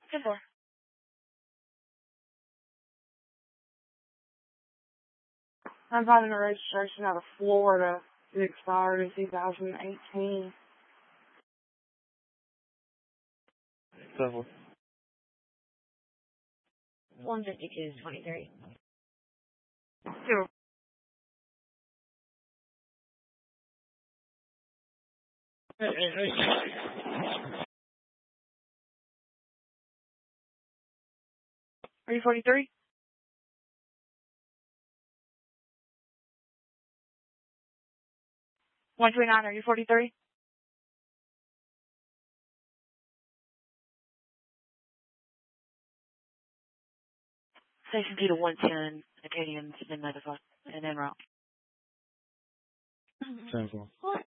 10-4. I'm finding a registration out of Florida. It expired in 2018. 7-4. 152-23. 0. Are you 43? 129, are you 43? Station 2 to 110, Acadians, and then route. 10-4.